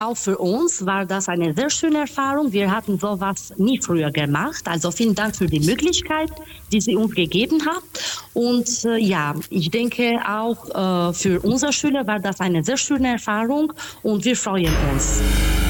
Auch für uns war das eine sehr schöne Erfahrung. Wir hatten sowas nie früher gemacht. Also vielen Dank für die Möglichkeit, die Sie uns gegeben haben. Und ja, ich denke auch für unsere Schüler war das eine sehr schöne Erfahrung und wir freuen uns.